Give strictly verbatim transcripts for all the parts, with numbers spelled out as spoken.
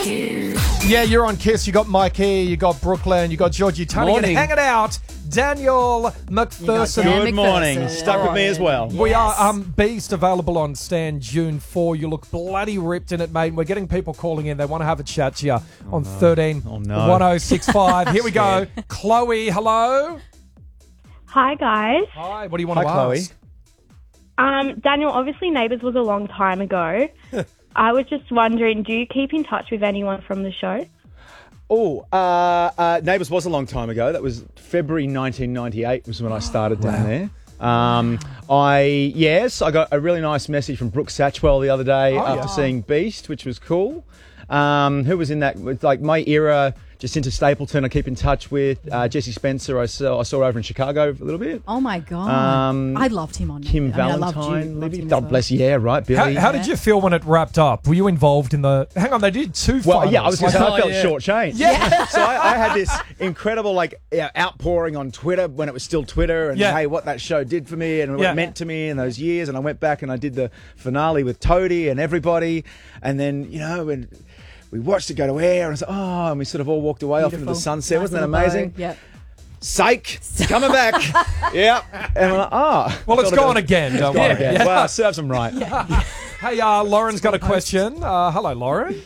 Kiss. Yeah, you're on Kiss. You got Mikey, you got Brooklyn, you got Georgie Tony, and hanging out, Daniel McPherson. Good morning. McPherson. Stuck with me as well. We yes. are um, Beast available on Stan June fourth. You look bloody ripped in it, mate. We're getting people calling in. They want to have a chat to you oh, on no. thirteen oh, no. one oh six five. Here we go. Chloe, hello. Hi, guys. Hi. What do you want Hi, to Chloe. ask? Um, Daniel, obviously Neighbours was a long time ago. I was just wondering, do you keep in touch with anyone from the show? Oh, uh, uh, Neighbours was a long time ago. That was February nineteen ninety-eight was when I started down wow. there. Um, I yes, I got a really nice message from Brooke Satchwell the other day oh, after yeah. seeing Beast, which was cool. Um, who was in that? Like my era, Jacinta Stapleton. I keep in touch with uh, Jesse Spencer. I saw I saw over in Chicago a little bit. Oh my god, um, I loved him on Kim I Valentine. Mean, God well. bless you. Yeah, right, Billy. How, how did you feel when it wrapped up? Were you involved in the? Hang on, they did two. Well, finals. yeah, I was going to like, say I felt oh, yeah. shortchanged. Yeah, so I, I had this incredible like yeah, outpouring on Twitter when it was still Twitter, and yeah. hey, what that show did for me and what yeah. it meant to me in those years. And I went back and I did the finale with Toadie and everybody, and then you know and. We watched it go to air, and I was like, oh, and we sort of all walked away Beautiful. off into the sunset. Nice Wasn't that amazing? Yep. Psych, coming back. yeah. And we're like, oh. Well, it's gone again, don't worry. worry. Yeah. Well, serves them right. Yeah. Hey, uh, Lauren's got a question. Uh, hello, Lauren.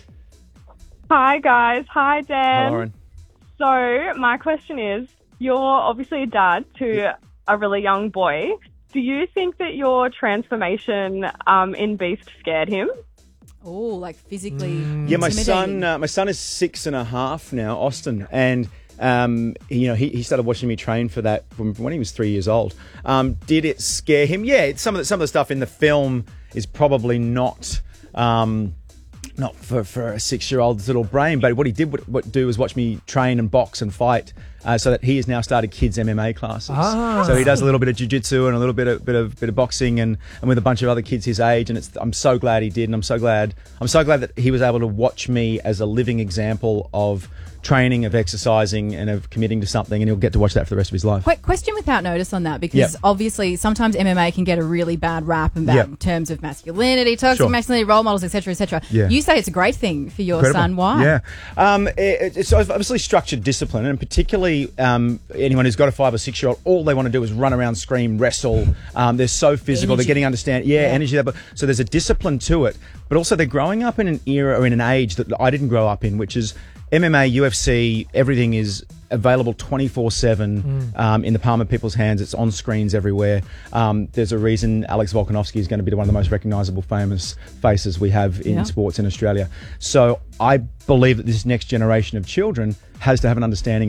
Hi, guys. Hi, Dan. Hi, Lauren. So, my question is, you're obviously a dad to yeah. a really young boy. Do you think that your transformation um, in Beast scared him? Oh, like physically. Mm. Yeah, my son. Uh, my son is six and a half now, Austin, and um, you know he, he started watching me train for that from when he was three years old. Um, did it scare him? Yeah, it's some of the, some of the stuff in the film is probably not. Um, Not for, for a six-year-old's little brain, but what he did what, what do was watch me train and box and fight, uh, so that he has now started kids M M A classes. Ah. So he does a little bit of jiu-jitsu and a little bit of bit of bit of boxing, and, and with a bunch of other kids his age. And it's I'm so glad he did, and I'm so glad I'm so glad that he was able to watch me as a living example of training, of exercising, and of committing to something, and he'll get to watch that for the rest of his life. Quick question without notice on that, because yep. obviously sometimes M M A can get a really bad rap in yep. terms of masculinity, toxic sure. masculinity, role models, et cetera, et cetera. Yeah. You say it's a great thing for your Incredible. son. Why? Yeah, um, it, it's obviously structured discipline, and particularly um, anyone who's got a five or six year old, all they want to do is run around, scream, wrestle. Um, they're so physical. Energy. They're getting understand. Yeah, yeah. energy. There, but so there's a discipline to it, but also they're growing up in an era or in an age that I didn't grow up in, which is M M A, U F C, everything is available twenty-four seven mm. um, in the palm of people's hands. It's on screens everywhere. Um, there's a reason Alex Volkanovski is going to be one of the most recognisable, famous faces we have in yeah. sports in Australia. So I believe that this next generation of children has to have an understanding